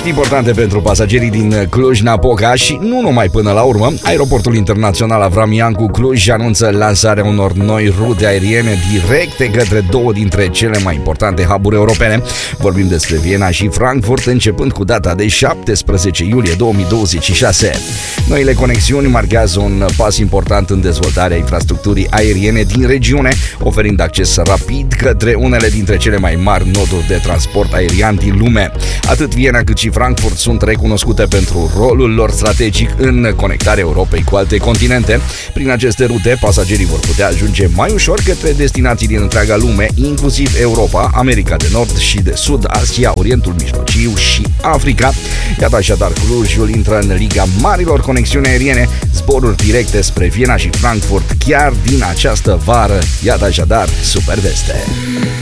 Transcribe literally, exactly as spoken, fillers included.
Vești importante pentru pasagerii din Cluj-Napoca și nu numai până la urmă. Aeroportul Internațional Avram Iancu Cluj anunță lansarea unor noi rute aeriene directe către două dintre cele mai importante hub-uri europene. Vorbim despre Viena și Frankfurt, începând cu data de șaptesprezece iulie două mii douăzeci și șase. Noile conexiuni marchează un pas important în dezvoltarea infrastructurii aeriene din regiune, oferind acces rapid către unele dintre cele mai mari noduri de transport aerian din lume. Atât Viena cât și Frankfurt sunt recunoscute pentru rolul lor strategic în conectarea Europei cu alte continente. Prin aceste rute, pasagerii vor putea ajunge mai ușor către destinații din întreaga lume, inclusiv Europa, America de Nord și de Sud, Asia, Orientul Mijlociu și Africa. Iată așadar, Clujul intră în liga marilor conexiuni aeriene, zboruri directe spre Viena și Frankfurt chiar din această vară. Iată așadar, super veste!